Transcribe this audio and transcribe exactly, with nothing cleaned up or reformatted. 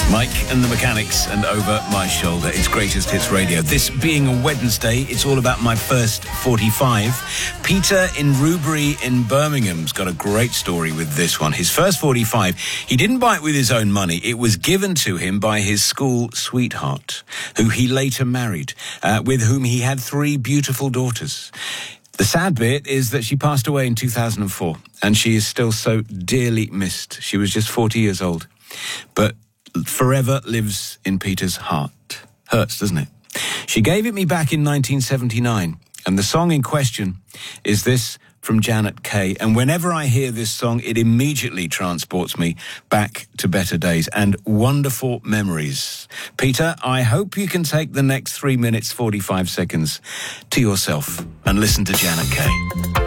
Mike and the Mechanics and Over My Shoulder. It's Greatest Hits Radio. This being a Wednesday, it's all about my first forty-five. Peter in Rubery in Birmingham's got a great story with this one. His first forty-five, he didn't buy it with his own money. It was given to him by his school sweetheart, who he later married, uh, with whom he had three beautiful daughters. The sad bit is that she passed away in two thousand four, and she is still so dearly missed. She was just forty years old. But forever lives in Peter's heart. Hurts, doesn't it? She gave it me back in nineteen seventy-nine, and the song in question is this from Janet Kay. And whenever I hear this song, it immediately transports me back to better days and wonderful memories. Peter, I hope you can take the next three minutes, forty-five seconds to yourself and listen to Janet Kay.